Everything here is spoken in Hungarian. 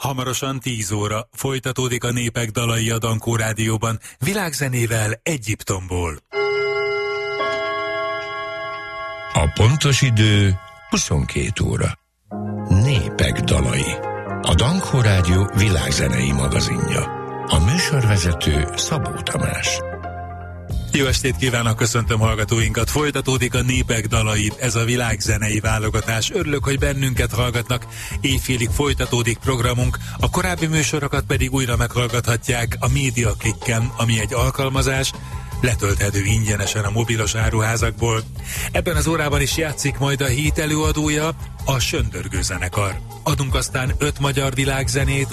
Hamarosan 10 óra folytatódik a Népek dalai a Dankó Rádióban, világzenével Egyiptomból. A pontos idő 22 óra. Népek dalai. A Dankó Rádió világzenei magazinja. A műsorvezető Szabó Tamás. Jó estét kívánok, köszöntöm hallgatóinkat. Folytatódik a Népek dalai, ez a világzenei válogatás. Örülök, hogy bennünket hallgatnak. Éjfélig folytatódik programunk, a korábbi műsorokat pedig újra meghallgathatják a Média Klikken, ami egy alkalmazás, letölthető ingyenesen a mobilos áruházakból. Ebben az órában is játszik majd a hét előadója, a Söndörgő zenekar. Adunk aztán 5 magyar világzenét,